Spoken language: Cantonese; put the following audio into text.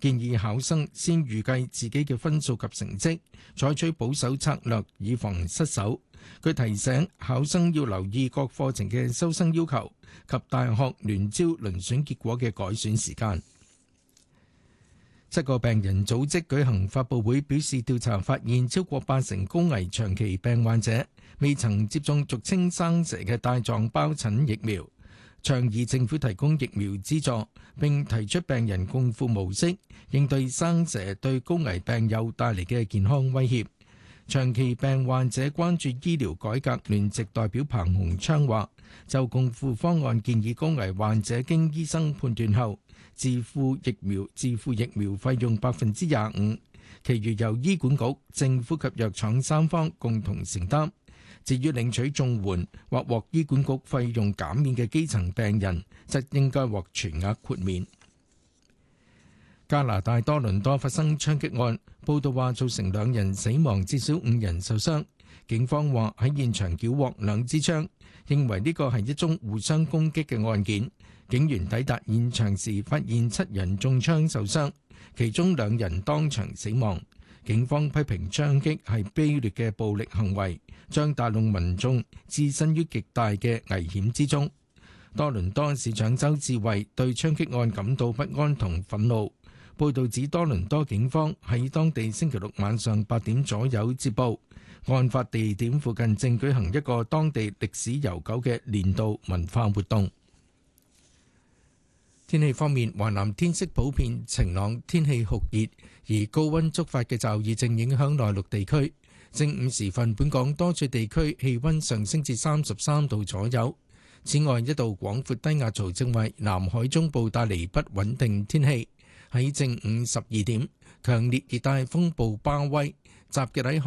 建議考生先預計自己嘅分數及成績，採取保守策略以防失手。佢提醒考生要留意各課程嘅收生要求及大學聯招遴選結果嘅改選時間。7個病人組織舉行發佈會，表示調查發現超過80%高危長期病患者未曾接種俗稱生蛇嘅帶狀疱疹疫苗，倡議政府提供疫苗資助，並提出病人共付模式，應對生蛇對高危病友帶嚟嘅健康威脅。長期病患者關注醫療改革聯席代表彭鴻昌話，就共付方案建議高危患者經醫生判斷後自付疫苗費用25%，其餘由醫管局、政府及藥廠三方共同承擔。至於領取綜援或獲醫管局費用減免嘅基層病人，則應該獲全額豁免。加拿大多倫多發生槍擊案，報道話造成2人死亡，至少5人受傷。警方話喺現場繳獲2支槍，認為呢個係一宗互相攻擊嘅案件。警員抵達現場時，發現7人中槍受傷，其中2人當場死亡。警方批評槍擊係卑劣嘅暴力行為，將大陸民眾置身於極大嘅危險之中。多倫多市長周志偉對槍擊案感到不安同憤怒。報道指多倫多警方喺當地星期六晚上8點左右接報，案發地點附近正舉行一個當地歷史悠久嘅年度文化活動。天氣方面，華南天色普遍晴朗，天氣酷熱，而高溫觸發嘅驟雨正影響內陸地區。正午時分，本港多處地區氣溫上升至33度左右。此外，一道廣闊低壓槽正為南海中部帶嚟不穩定天氣。喺正午12點，強烈熱帶風暴巴威集結喺